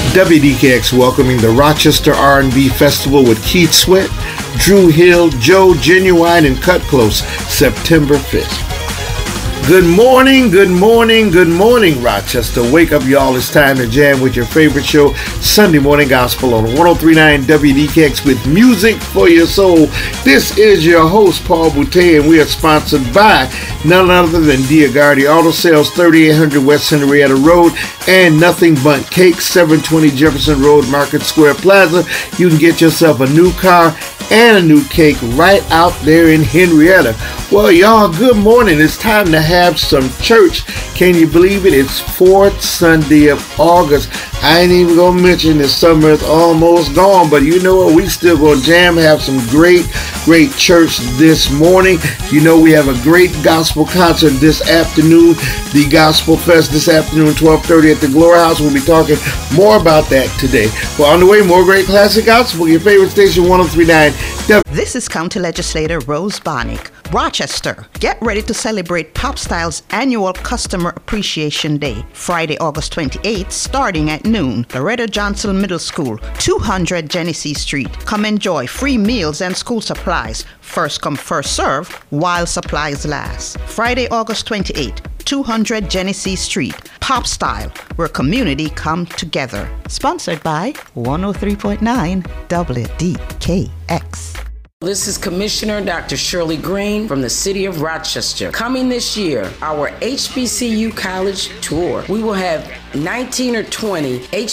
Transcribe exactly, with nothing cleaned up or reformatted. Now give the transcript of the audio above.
W D K X welcoming the Rochester R and B Festival with Keith Sweat, Drew Hill, Joe Genuine, and Cut Close, September fifth. Good morning, good morning, good morning, Rochester. Wake up, y'all. It's time to jam with your favorite show, Sunday Morning Gospel on one oh three point nine W D K X with music for your soul. This is your host, Paul Boutte, and we are sponsored by none other than Diagardi Auto Sales, thirty-eight hundred West Henrietta Road, and Nothing But Cake, seven twenty Jefferson Road, Market Square Plaza. You can get yourself a new car and a new cake right out there in Henrietta. Well, y'all, good morning. It's time to have some church. Can you believe it? It's fourth Sunday of August. I ain't even gonna mention the summer is almost gone, but you know what? We still gonna jam, have some great, great church this morning. You know we have a great gospel concert this afternoon, the Gospel Fest this afternoon, twelve thirty at the Glory House. We'll be talking more about that today. Well, on the way, more great classic gospel. Your favorite station, one oh three point nine. This is County Legislator Rose Barnick. Rochester, get ready to celebrate Pop Style's annual Customer Appreciation Day, Friday, August twenty-eighth, starting at noon. Loretta Johnson Middle School, two hundred Genesee Street. Come enjoy free meals and school supplies. First come, first serve, while supplies last. Friday, August twenty-eighth, two hundred Genesee Street. Pop Style, where community come together. Sponsored by one oh three point nine W D K X. This is Commissioner Doctor Shirley Green from the City of Rochester. Coming this year, our H B C U College Tour. We will have nineteen or twenty H